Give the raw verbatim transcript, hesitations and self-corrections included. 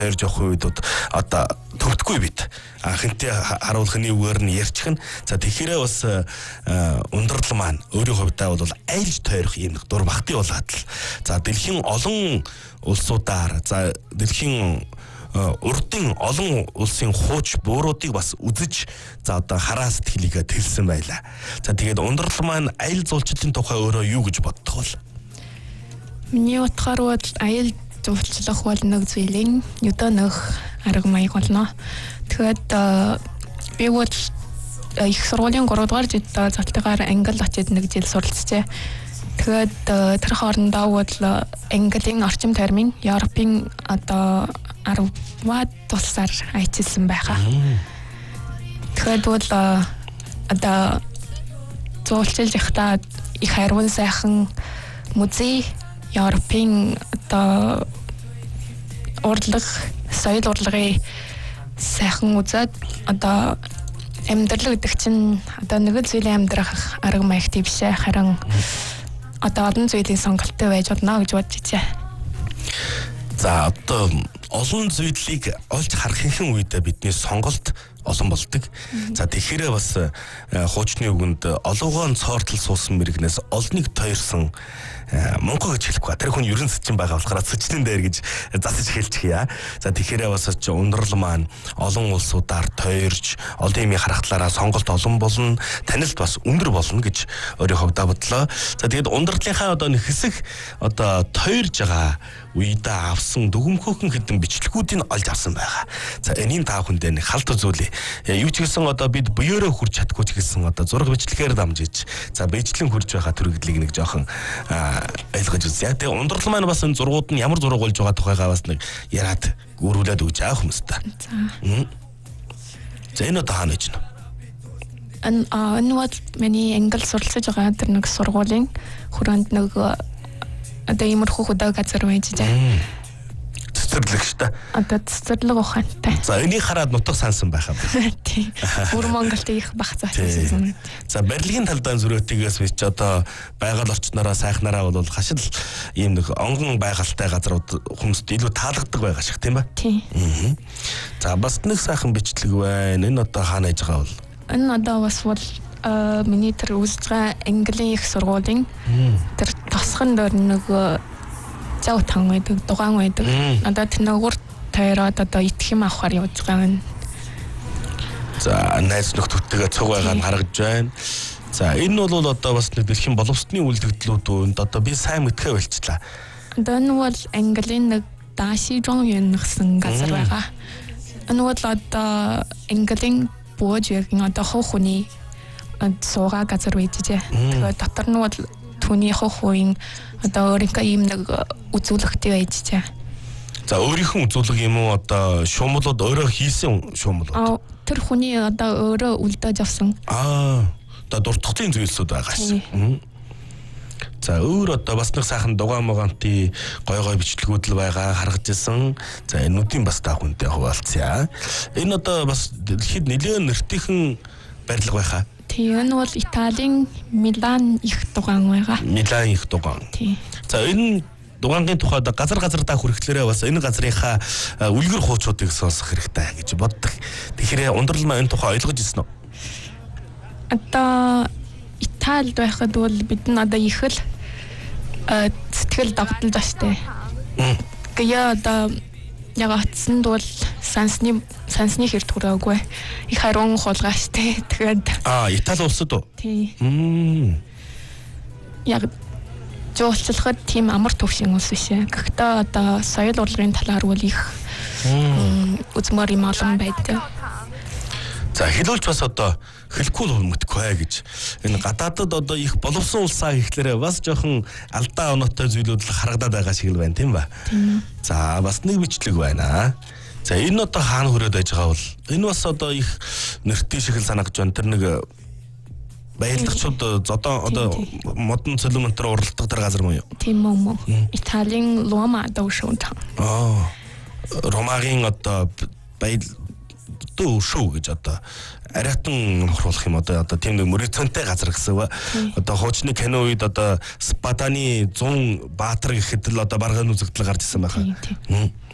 тойрж явах үед одоо төгтгүй бит. Анхэнтэй харуулхны үгээр нь ярьчих нь. За тэгэхээр бас ундрал маань өөрийн хувьдаа бол айлж тойрох юм дур бахти болоод л. За дэлхийн олон улсуудаар за дэлхийн урдын олон улсын хууч бууруудыг бас үзэж за одоо хараа сэтгэлийгээ тэлсэн байлаа. За тэгээд ундрал маань аял зуулчлалын тухай өөрөө юу гэж боддог вэ? Миний утгаар бол аял зуулчлах бол нэг зүйлийн өдөө нэг арга маяг болно. Тэгээд би бол их сургуулийн гурав дугаар жилд залтайгаар англи очиж нэг жил суралцжээ. Тэгээд тэр хоорондоо бол английн орчин термин Европын одоо арваад тусаар аячилсан байхаа. Тэгэхээр бол одоо зуулчилж ихта их хайрван сайхан музей Европын одоо урлаг соёл урлагийн сайхан үзээд одоо амьдрал гэдэг чинь одоо нэг л зүйлийн амьдрах арга маягтай биш ээ, харин одоо олон зүйлийн сонголттой байж болно гэж бодож байна. За одоо олон зүйлийг олж харахын үедээ бидний сонголт олон болдог. За тэгэхээр бас хуучны үгэнд олоогоон цоортол суусан мэрэгнээс олныг тойрсон Монгол гэж хэлэхгүй. Тэр хүн ерөн сэтчин байгаа болохоор сэтчнэн дээр гэж засаж хэлчихье. За тэгэхээр бас ч ундрал маань олон улсуудаар тойрж олон юмыг харахтлаараа сонголт олон болно. Танилт бас өндөр болно гэж өөрийн хувьдаа бодлоо. За тэгээд ундралынхаа одоо нэг хэсэг одоо тойрж байгаа үедээ авсан дүгнхөөхөн хэдэн бичлэгүүдийг олж авсан байгаа. За энийн таа хүндээ нэг халдвар зүйлээ. Юу ч гэсэн одоо бид буёороо хүрч чадахгүй ч гэсэн одоо зураг бичлэгээр дамжиж за бичлэн хүрж байгаа төрөгдлийг нэг жоохон ойлгож үзье. Тэгээ ундрал маань бас энэ зургууд нь ямар зураг болж байгаа тухайгаа бас нэг яриад гөрүүлээд өгч аа хүмүүстээ. За. За энэ одоо хаана гэж нэ? Ан энэ бол миний англи суралцж байгаа тэр нэг сургуулийн хүрээнд нэг одоо иймэрхүү хөдөө газар байж байгаа. Цэцэрлэг шүү дээ. Одоо цэцэрлэг ухаантай. За энийг хараад нутаг сансан байх юм. Тийм. Бүр Монголд их бах заасан. За барилгын талдаа зүрхтгээс биш ч одоо байгаль орчнороо сайхнараа бол хашил ийм нэг онгон байгальтай газрууд хүмүүст илүү таалагддаг байгаа шиг тийм ба? Тийм. За бас нэг сайхан бичлэг байна. Энэ одоо хаана яж байгаа бол? Энэ одоо бас бол миний тэр үзэж байгаа английн их сургуулийн тэр тосхон дээр нэг зав тан байдаг, дугаан байдаг. Одоо тэр нэг урт тойроод одоо идэх юм авахар явж байгаа юм. За найз нөхдөдтэйгээ цуг байгаа нь харагдж байна. За энэ бол одоо бас нэг дэлхийн боловсролын үйлдэгдлүүд одоо би сайн мэдхээ болчихлаа. Одоо энэ бол английн нэг Дашижон юм гэсэн газар байгаа. Энэ бол одоо английн бууж-ийн одоо хов хүний суугаа газар байж дээ. Тэгээд дотор нь бол түүний хов хүн одоо өөрийнхөө ийм нэг үзүүлэгтэй байж дээ. За өөрийнхөө үзүүлэг юм уу одоо шуумлууд өөрөө хийсэн шуумлууд? Аа тэр хүний одоо өөрөө үлдээж авсан. Аа одоо дуртгын зүйлсүүд байгаа шээ. За өөр одоо бас нэг сайхан дугаан моганти гой гой бичлэгүүд л байгаа харагдж ирсэн. За энүүдийн бас та хүнтэй хуваалцъя. Энэ одоо бас дэлхийд нэлээд нэртэйхэн барилга байхаа. Тийм энэ бол Италийн Милан их дугаан байгаа. Милан их дугаан. Тийм. За энэ дугаангийн тухайд газар газардаа хүрэхлээрээ бас энэ газрынхаа үлгэр хуучуудыг сонсох хэрэгтэй гэж боддог. Тэгэхээр ундрал маань энэ тухай ойлгож ирсэн үү? Одоо Италид байхад бол бид нь одоо их л сэтгэл догдолж штэ. Гэя одоо яг атсанд бол сансны сансны хэрэг хүрээгүй. Их харин хулгай штэ. Тэгээд аа Итали улсад уу? Тийм. Яг жуулчлахад тийм амар төвшин улс шээ. Гэхдээ одоо соёл урлагийн талаар бол их үзмөр юм олон байдаг. За хэлүүлж бас одоо хэлэхгүй л мэдхгүй гэж. Энэ гадаадад одоо их боловсон улсаа гэхлээрээ бас жоохон алдаа оноотой зүйлүүд л харагдаад байгаа шиг л байна тийм ба. За бас нэг бичлэг байна. За энэ одоо хаана хүрээд байж байгаа бол энэ бас одоо их нэртэй шиг л санагдж байна. Тэр нэг баялагчууд зодоо одоо модон цөлмөнтөр уралдаг тэр газар муу юу? Тийм мөн. Италийн Рома дошонт. Аа. Ромагийн одоо баял дөө шүү гэж одоо ариатан нөхрүүлэх юм одоо одоо тийм нэг мөрөцөнтэй газар гэсэн ба одоо хуучны кино үед одоо Спатаны зүүн баатар гэхэд л одоо баргааны үзэгдэл гарч ирсэн байхаа.